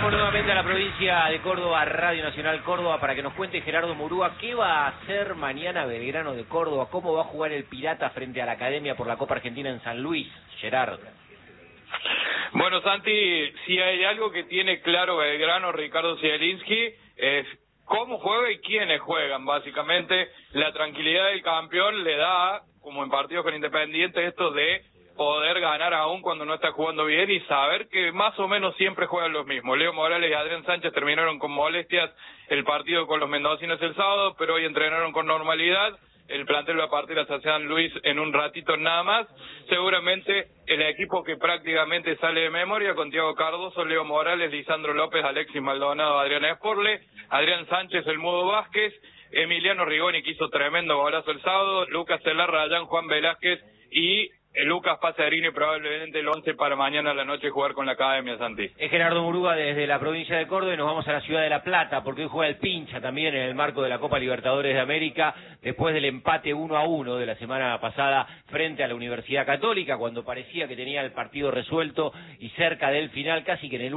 Vamos nuevamente a la provincia de Córdoba, Radio Nacional Córdoba, para que nos cuente Gerardo Murúa qué va a hacer mañana Belgrano de Córdoba, cómo va a jugar el Pirata frente a la Academia por la Copa Argentina en San Luis. Gerardo. Bueno, Santi, si hay algo que tiene claro Belgrano, Ricardo Zielinski, es cómo juega y quiénes juegan, básicamente. La tranquilidad del campeón le da, como en partidos con Independiente, esto de poder ganar aún cuando no está jugando bien y saber que más o menos siempre juegan los mismos. Leo Morales y Adrián Sánchez terminaron con molestias el partido con los mendocinos el sábado, pero hoy entrenaron con normalidad. El plantel va a partir hacia San Luis en un ratito nada más. Seguramente el equipo que prácticamente sale de memoria con Thiago Cardoso, Leo Morales, Lisandro López, Alexis Maldonado, Adrián Esporle, Adrián Sánchez, el Mudo Vázquez, Emiliano Rigoni, que hizo tremendo golazo el sábado, Lucas Telar, Rayán, Juan Velázquez y Lucas Pacerini, probablemente el 11 para mañana a la noche jugar con la Academia, Santi. Es Gerardo Murúa desde la provincia de Córdoba y nos vamos a la ciudad de La Plata, porque hoy juega el Pincha también en el marco de la Copa Libertadores de América, después del empate 1-1 de la semana pasada frente a la Universidad Católica, cuando parecía que tenía el partido resuelto y cerca del final, casi que en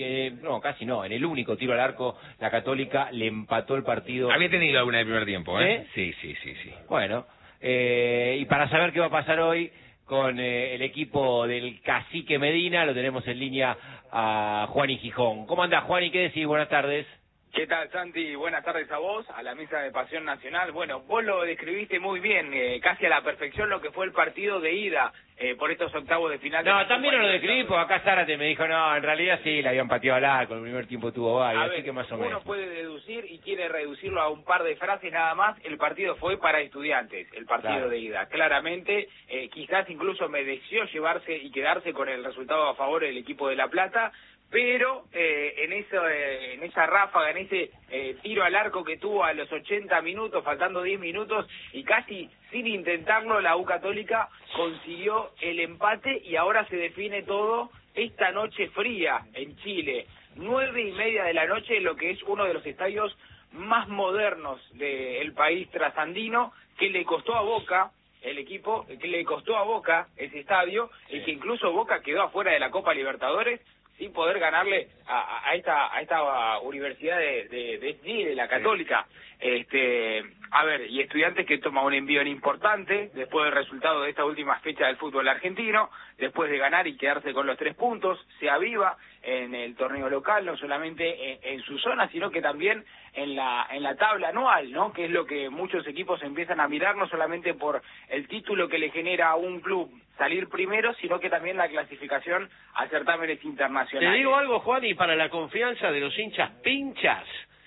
el único tiro al arco, la Católica le empató el partido. Había tenido alguna de primer tiempo, ¿eh? ¿Sí? Sí. Bueno, y para saber qué va a pasar hoy con el equipo del Cacique Medina, lo tenemos en línea a Juani Gijón. ¿Cómo andás, Juani? ¿Qué decís? Buenas tardes. ¿Qué tal, Santi? Buenas tardes a vos, a la mesa de Pasión Nacional. Bueno, vos lo describiste muy bien, casi a la perfección lo que fue el partido de ida por estos octavos de final. No, también no lo describí, porque acá Zárate me dijo, no, en realidad sí, le habían pateado al arco, el primer tiempo tuvo varios, así que más o menos. Uno puede deducir y quiere reducirlo a un par de frases nada más. El partido fue para Estudiantes, el partido de ida. Claramente, quizás incluso mereció llevarse y quedarse con el resultado a favor del equipo de La Plata, pero en esa ráfaga, en ese tiro al arco que tuvo a los 80 minutos, faltando 10 minutos, y casi sin intentarlo, la U Católica consiguió el empate y ahora se define todo esta noche fría en Chile. 9:30 de la noche, lo que es uno de los estadios más modernos del país trasandino, que le costó a Boca, el equipo, que le costó a Boca ese estadio, y que incluso Boca quedó afuera de la Copa Libertadores, sin poder ganarle a esta universidad de la Católica. A ver, y Estudiantes que toma un envío importante después del resultado de esta última fecha del fútbol argentino, después de ganar y quedarse con los 3 puntos, se aviva en el torneo local, no solamente en su zona, sino que también en la tabla anual, ¿no? Que es lo que muchos equipos empiezan a mirar, no solamente por el título que le genera a un club salir primero, sino que también la clasificación a certámenes internacionales. Te digo algo, Juan, y para la confianza de los hinchas pinchas,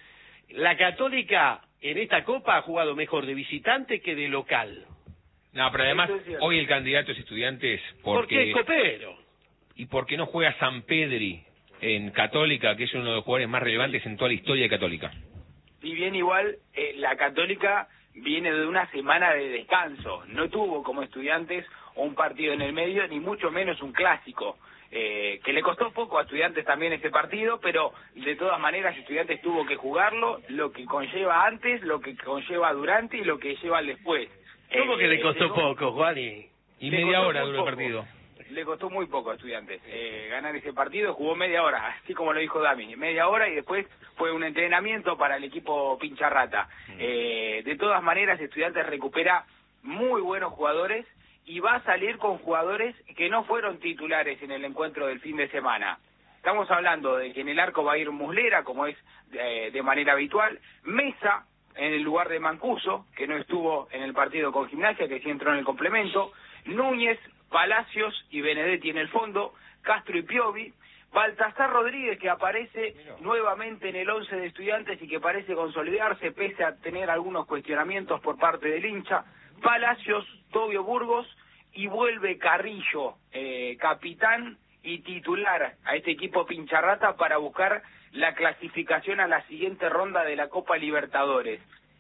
la Católica en esta Copa ha jugado mejor de visitante que de local. No, pero además, hoy el candidato es Estudiantes porque es copero. Y porque no juega San Pedri en Católica, que es uno de los jugadores más relevantes en toda la historia de Católica. Si bien igual la Católica viene de una semana de descanso, no tuvo como Estudiantes un partido en el medio, ni mucho menos un clásico, que le costó poco a Estudiantes también ese partido, pero de todas maneras Estudiantes tuvo que jugarlo, lo que conlleva antes, lo que conlleva durante y lo que lleva al después. ¿Cómo que le costó poco, Juan? Y media hora duró el partido. Le costó muy poco a Estudiantes ganar ese partido, jugó media hora, así como lo dijo Dami, media hora, y después fue un entrenamiento para el equipo Pincharrata. De todas maneras, Estudiantes recupera muy buenos jugadores y va a salir con jugadores que no fueron titulares en el encuentro del fin de semana. Estamos hablando de que en el arco va a ir Muslera, como es de manera habitual, Mesa en el lugar de Mancuso, que no estuvo en el partido con Gimnasia, que sí entró en el complemento, Núñez, Palacios y Benedetti en el fondo, Castro y Piovi, Baltasar Rodríguez, que aparece nuevamente en el 11 de Estudiantes y que parece consolidarse pese a tener algunos cuestionamientos por parte del hincha, Palacios, Tobio Burgos, y vuelve Carrillo, capitán y titular a este equipo Pincharrata para buscar la clasificación a la siguiente ronda de la Copa Libertadores.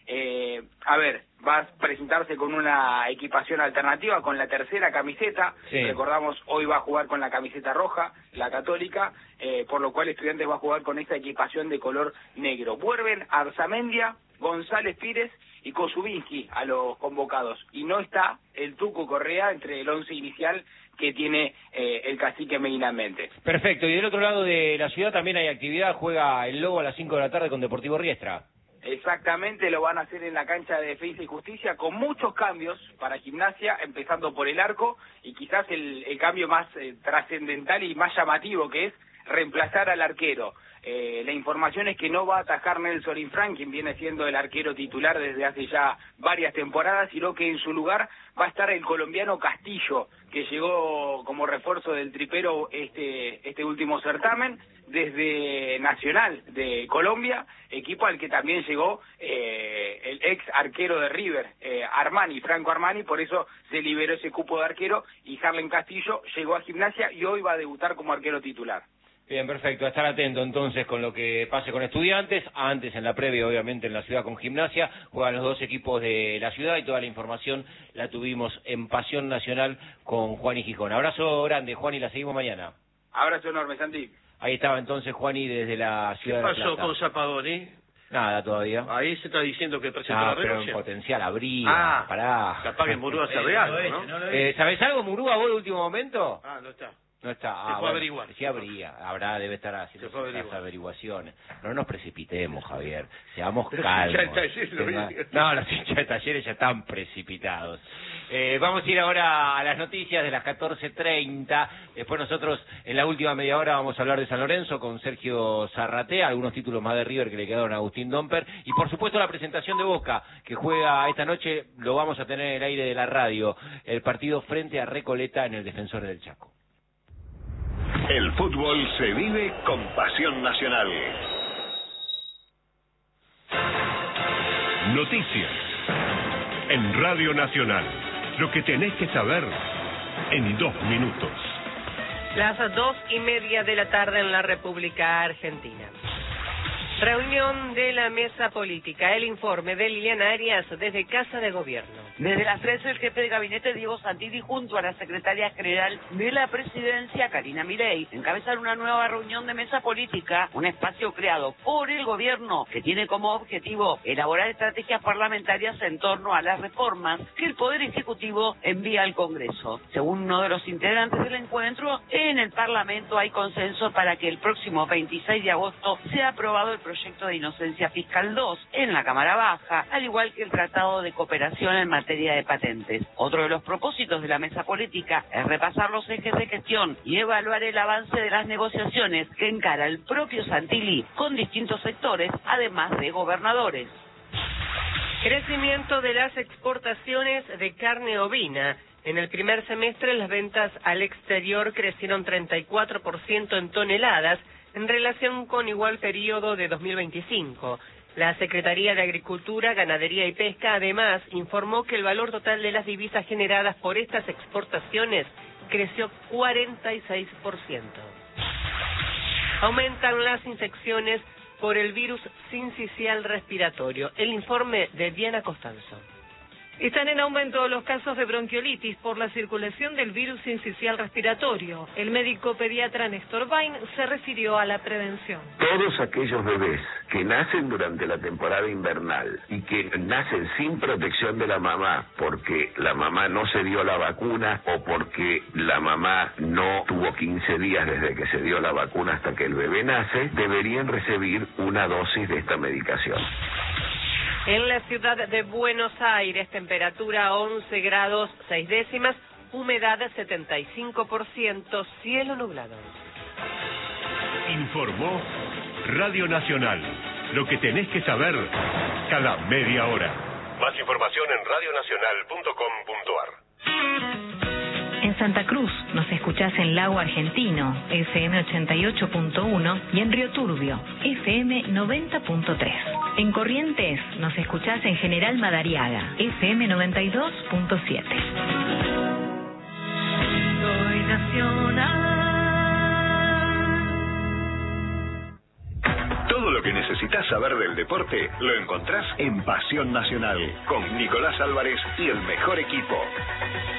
A ver, va a presentarse con una equipación alternativa, con la tercera camiseta. Sí. Recordamos, hoy va a jugar con la camiseta roja, la Católica, por lo cual Estudiantes va a jugar con esta equipación de color negro. Vuelven Arzamendia, González Pires y Kosubinski a los convocados. Y no está el Tuco Correa entre el 11 inicial que tiene el cacique Medina en mente. Perfecto, y del otro lado de la ciudad también hay actividad, juega el Lobo a las 5 de la tarde con Deportivo Riestra. Exactamente, lo van a hacer en la cancha de Defensa y Justicia con muchos cambios para Gimnasia, empezando por el arco y quizás el cambio más trascendental y más llamativo, que es reemplazar al arquero. La información es que no va a atajar Nelson Infran, quien viene siendo el arquero titular desde hace ya varias temporadas, sino que en su lugar va a estar el colombiano Castillo, que llegó como refuerzo del tripero este último certamen desde Nacional de Colombia, equipo al que también llegó el ex arquero de River, Franco Armani, por eso se liberó ese cupo de arquero y Harlen Castillo llegó a Gimnasia y hoy va a debutar como arquero titular. Bien, perfecto. A estar atento entonces con lo que pase con Estudiantes. Antes, en la previa, obviamente, en la ciudad con Gimnasia. Juegan los dos equipos de la ciudad y toda la información la tuvimos en Pasión Nacional con Juan y Gijón. Abrazo grande, Juan, y la seguimos mañana. Abrazo enorme, Santi. Ahí estaba entonces Juani desde la ciudad de La Plata. ¿Qué pasó con Zapadoni? Nada todavía. Ahí se está diciendo que presenta la pero renuncia. en potencial habría. Pará. Capaz que Murúa sabe algo, ¿no? ¿Sabés algo, Murúa, vos de último momento? No está. No está. Se fue a averiguar. Sí habría, debe estar haciendo las averiguaciones. No nos precipitemos, Javier. Seamos calmos. Los hinchas de Talleres ya están precipitados. Vamos a ir ahora a las noticias de las 14:30. Después nosotros en la última media hora vamos a hablar de San Lorenzo con Sergio Zarratea, algunos títulos más de River que le quedaron a Agustín Domper. Y por supuesto la presentación de Boca, que juega esta noche, lo vamos a tener en el aire de la radio. El partido frente a Recoleta en el Defensor del Chaco. El fútbol se vive con Pasión Nacional. Noticias en Radio Nacional. Lo que tenés que saber en 2 minutos. Las 2:30 de la tarde en la República Argentina. Reunión de la mesa política. El informe de Liliana Arias desde Casa de Gobierno. Desde las 13, el jefe de gabinete Diego Santilli junto a la secretaria general de la presidencia Karina Milei encabezaron una nueva reunión de mesa política, un espacio creado por el gobierno que tiene como objetivo elaborar estrategias parlamentarias en torno a las reformas que el Poder Ejecutivo envía al Congreso. Según uno de los integrantes del encuentro, en el Parlamento hay consenso para que el próximo 26 de agosto sea aprobado el proyecto de Inocencia Fiscal 2 en la Cámara Baja, al igual que el Tratado de Cooperación en materia de patentes. Otro de los propósitos de la mesa política es repasar los ejes de gestión y evaluar el avance de las negociaciones que encara el propio Santilli con distintos sectores, además de gobernadores. Crecimiento de las exportaciones de carne ovina. En el primer semestre las ventas al exterior crecieron 34% en toneladas en relación con igual periodo de 2025. La Secretaría de Agricultura, Ganadería y Pesca, además, informó que el valor total de las divisas generadas por estas exportaciones creció 46%. Aumentan las infecciones por el virus sincicial respiratorio. El informe de Diana Costanzo. Están en aumento los casos de bronquiolitis por la circulación del virus sincicial respiratorio. El médico pediatra Néstor Bain se refirió a la prevención. Todos aquellos bebés que nacen durante la temporada invernal y que nacen sin protección de la mamá porque la mamá no se dio la vacuna o porque la mamá no tuvo 15 días desde que se dio la vacuna hasta que el bebé nace, deberían recibir una dosis de esta medicación. En la ciudad de Buenos Aires, temperatura 11 grados 6 décimas, humedad 75%, cielo nublado. Informó Radio Nacional. Lo que tenés que saber cada media hora. Más información en radionacional.com.ar. En Santa Cruz nos escuchás en Lago Argentino, FM 88.1, y en Río Turbio, FM 90.3. En Corrientes nos escuchás en General Madariaga, FM 92.7. Soy Nacional. Todo lo que necesitas saber del deporte lo encontrás en Pasión Nacional, con Nicolás Álvarez y el mejor equipo.